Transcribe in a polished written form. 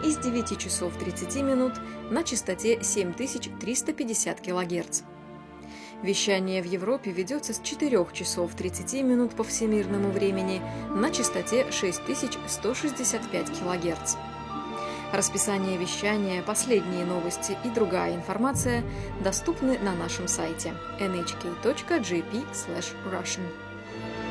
и с 9 часов 30 минут на частоте 7350 кГц. Вещание в Европе ведется с 4 часов 30 минут по всемирному времени на частоте 6165 кГц. Расписание вещания, последние новости и другая информация доступны на нашем сайте nhk.jp/russian.